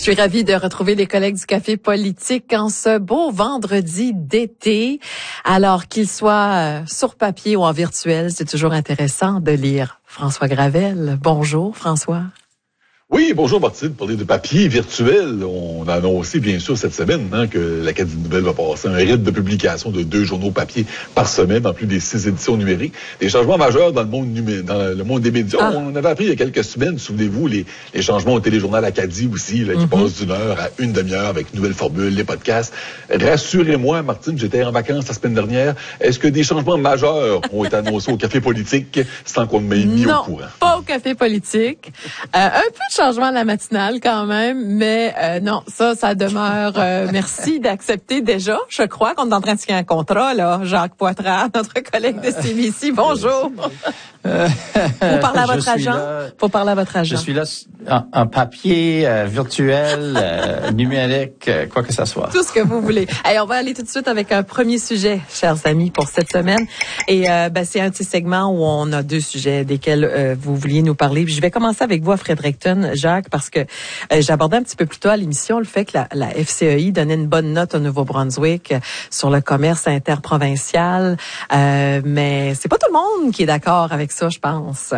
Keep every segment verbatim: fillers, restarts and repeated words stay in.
suis ravie de retrouver les collègues du Café politique en ce beau vendredi d'été. Alors qu'il soit euh, sur papier ou en virtuel, c'est toujours intéressant de lire François Gravel. Bonjour François. Oui, bonjour Martine. Pour parler de papier virtuel, on a annoncé bien sûr cette semaine hein, que l'Acadie Nouvelle va passer un rythme de publication de deux journaux papier par semaine, en plus des six éditions numériques. Des changements majeurs dans le monde numé- dans le monde des médias. Ah. On avait appris il y a quelques semaines, souvenez-vous, les, les changements au téléjournal Acadie aussi, là, qui mm-hmm. passent d'une heure à une demi-heure avec une nouvelle formule, les podcasts. Rassurez-moi, Martine, j'étais en vacances la semaine dernière. Est-ce que des changements majeurs ont été annoncés au Café politique sans qu'on m'ait mis non, au courant? Pas au Café politique. Euh, un peu de changement à la matinale quand même, mais euh, non, ça, ça demeure. Euh, merci d'accepter déjà. Je crois qu'on est en train de signer un contrat, là. Jacques Poitras, notre collègue de C B C. Bonjour. Euh, Faut parler à votre agent. Là, Faut parler à votre agent. Je suis là en, en papier, euh, virtuel, euh, numérique, euh, quoi que ça soit. Tout ce que vous voulez. Allez, on va aller tout de suite avec un premier sujet, chers amis, pour cette semaine. Et euh, ben, c'est un petit segment où on a deux sujets desquels euh, vous vouliez nous parler. Puis je vais commencer avec vous à Fredericton, Jacques, parce que euh, j'abordais un petit peu plus tôt à l'émission le fait que la, la F C E I donnait une bonne note au Nouveau-Brunswick sur le commerce interprovincial. Euh, mais c'est pas tout le monde qui est d'accord avec ça, je pense.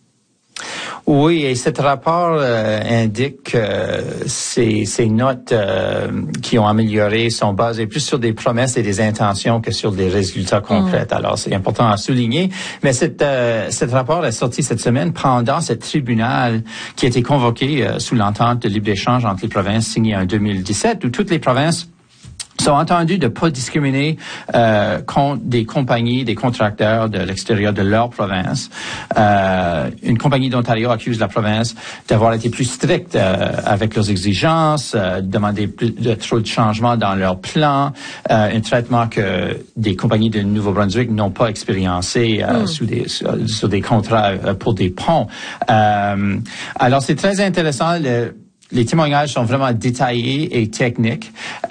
Oui, et cet rapport euh, indique que euh, ces, ces notes euh, qui ont amélioré sont basées plus sur des promesses et des intentions que sur des résultats concrets. Mmh. Alors, c'est important à souligner. Mais cet, euh, cet rapport est sorti cette semaine pendant ce tribunal qui a été convoqué euh, sous l'entente de libre-échange entre les provinces signée en deux mille dix-sept, où toutes les provinces sont entendus de pas discriminer euh, contre des compagnies, des contracteurs de l'extérieur de leur province. Euh, une compagnie d'Ontario accuse la province d'avoir été plus stricte euh, avec leurs exigences, euh, demander plus de trop de changements dans leurs plans, euh, un traitement que des compagnies de Nouveau-Brunswick n'ont pas expériencé euh, mm. sous des sur, sur des contrats euh, pour des ponts. Euh, alors c'est très intéressant. Le, Les témoignages sont vraiment détaillés et techniques,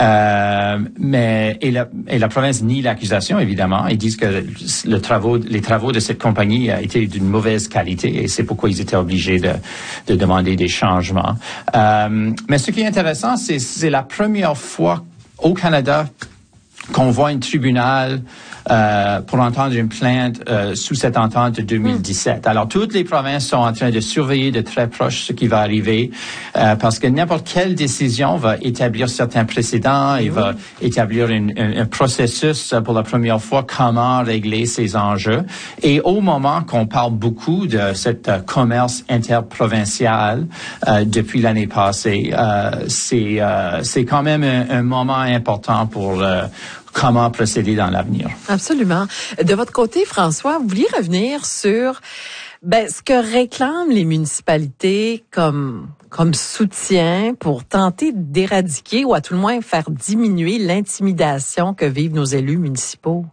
euh, mais et la, et la province nie l'accusation, évidemment. Ils disent que le travaux, les travaux de cette compagnie a été d'une mauvaise qualité et c'est pourquoi ils étaient obligés de, de demander des changements. Euh, mais ce qui est intéressant, c'est c'est la première fois au Canada qu'on voit un tribunal euh, pour entendre une plainte euh, sous cette entente de deux mille dix-sept. Mm. Alors, toutes les provinces sont en train de surveiller de très proche ce qui va arriver euh, parce que n'importe quelle décision va établir certains précédents et mm. va établir une, un, un processus pour la première fois comment régler ces enjeux. Et au moment qu'on parle beaucoup de cet euh, commerce interprovincial euh, depuis l'année passée, euh, c'est euh, c'est quand même un, un moment important pour euh, comment procéder dans l'avenir. Absolument. De votre côté, François, vous vouliez revenir sur ben, ce que réclament les municipalités comme comme soutien pour tenter d'éradiquer ou à tout le moins faire diminuer l'intimidation que vivent nos élus municipaux.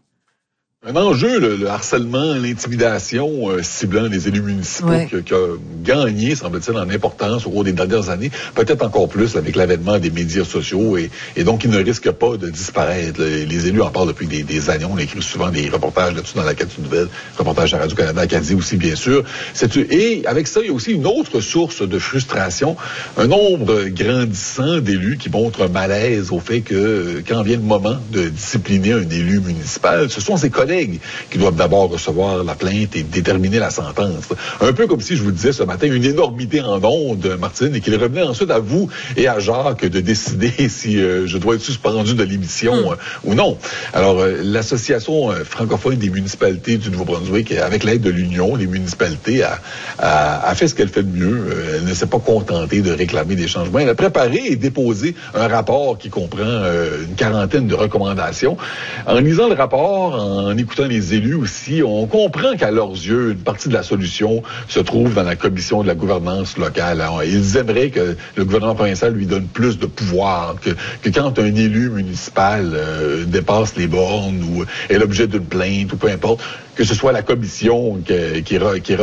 Un enjeu, le, le harcèlement, l'intimidation euh, ciblant les élus municipaux ouais. qui, qui a gagné, semble-t-il, en importance au cours des dernières années, peut-être encore plus avec l'avènement des médias sociaux et, et donc ils ne risquent pas de disparaître. Les, les élus en parlent depuis des, des années, on écrit souvent des reportages là-dessus dans l'Acadie Nouvelle, reportages à Radio-Canada, Acadie aussi bien sûr. C'est, et avec ça, il y a aussi une autre source de frustration, un nombre grandissant d'élus qui montrent un malaise au fait que quand vient le moment de discipliner un élu municipal, ce sont ses collègues qui doivent d'abord recevoir la plainte et déterminer la sentence. Un peu comme si, je vous disais ce matin, une énormité en ondes, Martine, et qu'il revenait ensuite à vous et à Jacques de décider si euh, je dois être suspendu de l'émission mm. euh, ou non. Alors, euh, l'Association euh, francophone des municipalités du Nouveau-Brunswick, avec l'aide de l'Union, les municipalités, a, a, a fait ce qu'elle fait de mieux. Euh, elle ne s'est pas contentée de réclamer des changements. Elle a préparé et déposé un rapport qui comprend euh, une quarantaine de recommandations. En lisant le rapport, en écoutant les élus aussi, on comprend qu'à leurs yeux, une partie de la solution se trouve dans la commission de la gouvernance locale. Alors, ils aimeraient que le gouvernement provincial lui donne plus de pouvoir, que, que quand un élu municipal euh, dépasse les bornes ou est l'objet d'une plainte ou peu importe, que ce soit la commission qui, qui, qui